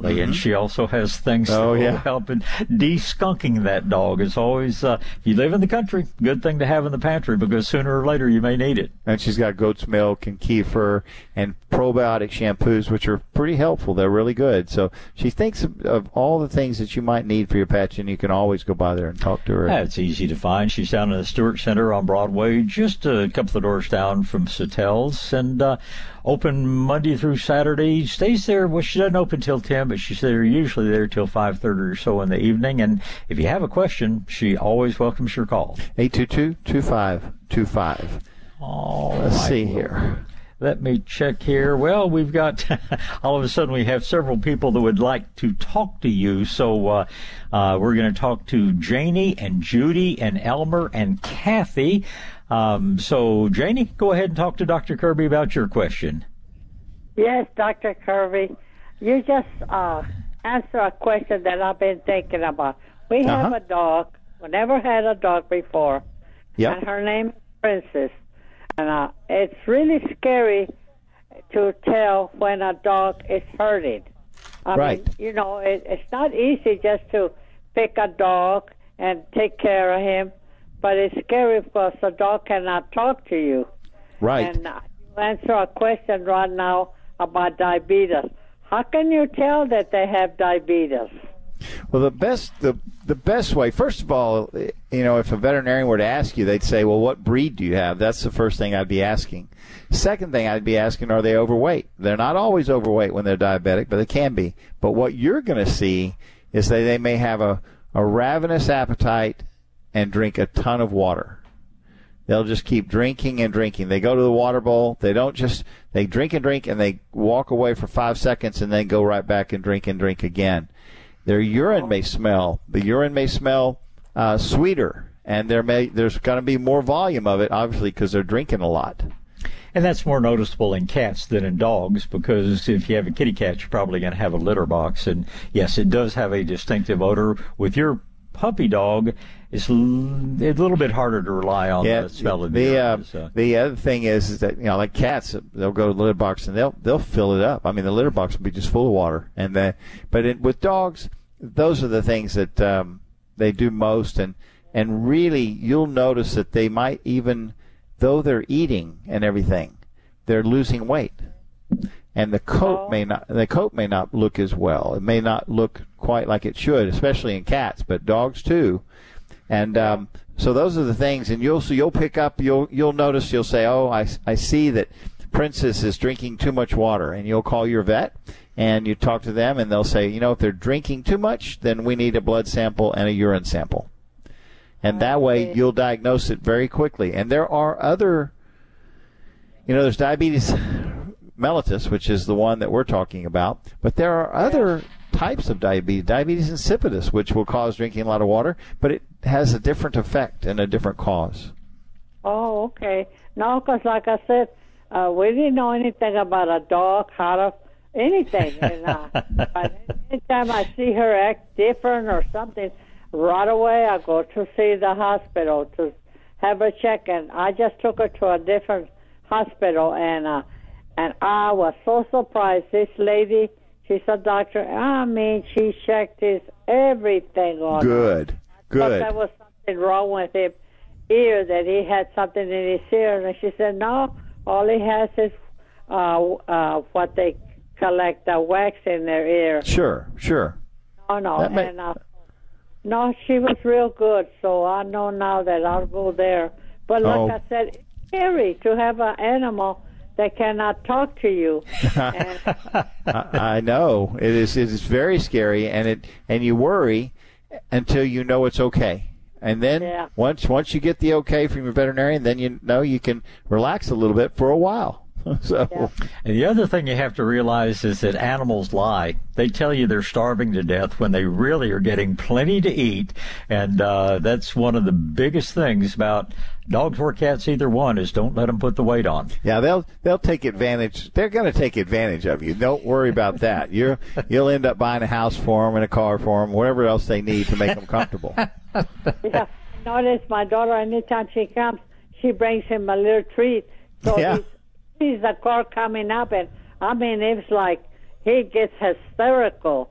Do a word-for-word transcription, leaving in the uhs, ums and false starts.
Exactly, mm-hmm. And she also has things oh, that will yeah. help in de-skunking that dog. It's always, uh, if you live in the country, good thing to have in the pantry because sooner or later you may need it. And she's got goat's milk and kefir and probiotic shampoos, which are pretty helpful. They're really good. So she thinks of, of all the things that you might need for your pet, and you can always go by there and talk to her. Yeah, it's easy to find. She's down in the Stewart Center on Broadway, just a couple of doors down from Satel's, and uh, open Monday through Saturday. Stays there. Well, she doesn't open till ten, but she's there usually there till five thirty or so in the evening. And if you have a question, she always welcomes your call. eight two two, two five two five. Oh, let's see here. Let me check here. Well, we've got, all of a sudden we have several people that would like to talk to you. So uh, uh, we're going to talk to Janie and Judy and Elmer and Kathy. Um, so, Janie, go ahead and talk to Doctor Kirby about your question. Yes, Doctor Kirby. You just uh, answer a question that I've been thinking about. We have uh-huh. a dog. We never had a dog before. Yep. And her name is Princess. And uh, it's really scary to tell when a dog is hurting. I right. mean, you know, it, it's not easy just to pick a dog and take care of him, but it's scary because the dog cannot talk to you. Right. And uh, you answer a question right now about diabetes. How can you tell that they have diabetes? Well, the best the the best way, first of all, you know, if a veterinarian were to ask you, they'd say, well, what breed do you have? That's the first thing I'd be asking. Second thing I'd be asking, are they overweight? They're not always overweight when they're diabetic, but they can be. But what you're going to see is that they may have a, a ravenous appetite and drink a ton of water. They'll just keep drinking and drinking. They go to the water bowl. They don't just, they drink and drink and they walk away for five seconds and then go right back and drink and drink again. Their urine may smell. The urine may smell uh, sweeter, and there may there's going to be more volume of it, obviously, because they're drinking a lot. And that's more noticeable in cats than in dogs, because if you have a kitty cat, you're probably going to have a litter box. And, yes, it does have a distinctive odor. With your puppy dog, it's a little bit harder to rely on yeah, the smell of the the uh, urine. So. The other thing is, is that, you know, like cats, they'll go to the litter box and they'll they'll fill it up. I mean, the litter box will be just full of water. And the, but it, with dogs, those are the things that um, they do most. And, and really, you'll notice that they might even, though they're eating and everything, they're losing weight. And the coat may not the coat may not look as well. It may not look quite like it should, especially in cats, but dogs too. And um, so those are the things. And you'll so you'll pick up. You'll you'll notice. You'll say, "Oh, I, I see that Princess is drinking too much water." And you'll call your vet and you talk to them, and they'll say, "You know, if they're drinking too much, then we need a blood sample and a urine sample." And that way, you'll diagnose it very quickly. And there are other, you know, there's diabetes mellitus, which is the one that we're talking about, but there are other types of diabetes, diabetes insipidus, which will cause drinking a lot of water, but it has a different effect and a different cause. Oh, okay. No, because like I said, uh, we didn't know anything about a dog, how to, anything. And uh, but anytime I see her act different or something, right away I go to see the hospital to have a check, and I just took her to a different hospital, and uh, and I was so surprised. This lady, she's a doctor. I mean, she checked his everything on Good, him. good. I thought there was something wrong with his ear, that he had something in his ear. And she said, no, all he has is uh, uh, what they collect, the wax in their ear. Sure, sure. No, no. That may- and, uh, no, she was real good, so I know now that I'll go there. But like Oh. I said, it's scary to have an animal that cannot talk to you. And, I, I know it is. It is very scary, and it and you worry until you know it's okay, and then Yeah. once once you get the okay from your veterinarian, then you know you can relax a little bit for a while. So, Yeah. And the other thing you have to realize is that animals lie. They tell you they're starving to death when they really are getting plenty to eat. And uh, that's one of the biggest things about dogs or cats, either one, is don't let them put the weight on. yeah, they'll they'll take advantage. They're going to take advantage of you. Don't worry about that. You're you'll end up buying a house for them and a car for them, whatever else they need to make them comfortable. yeah, notice my daughter, anytime she comes, she brings him a little treat. So Yeah. he's sees the car coming up, and I mean, it's like he gets hysterical.